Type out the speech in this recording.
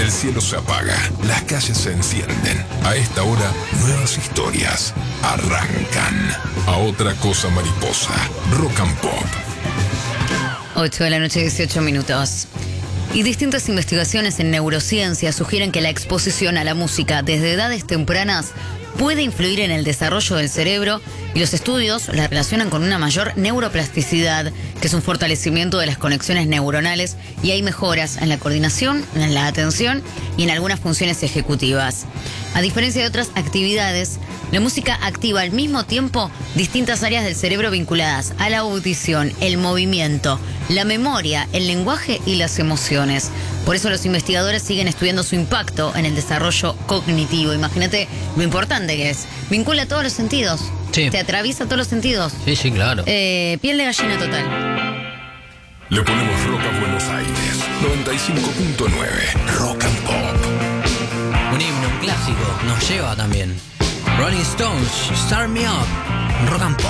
El cielo se apaga, las calles se encienden. A esta hora, nuevas historias arrancan. A otra cosa mariposa, Rock and Pop. 8 de la noche, 18 minutos. Y distintas investigaciones en neurociencia sugieren que la exposición a la música desde edades tempranas puede influir en el desarrollo del cerebro, y los estudios la relacionan con una mayor neuroplasticidad, que es un fortalecimiento de las conexiones neuronales, y hay mejoras en la coordinación, en la atención y en algunas funciones ejecutivas. A diferencia de otras actividades, la música activa al mismo tiempo distintas áreas del cerebro vinculadas a la audición, el movimiento, la memoria, el lenguaje y las emociones. Por eso los investigadores siguen estudiando su impacto en el desarrollo cognitivo. Imagínate lo importante que es. Vincula todos los sentidos. Sí. Te atraviesa todos los sentidos. Sí, claro. Piel de gallina total. Le ponemos rock a Buenos Aires. 95.9. Rock and Pop. Un himno, un clásico, nos lleva también. Rolling Stones, Start Me Up, Rock and Pop.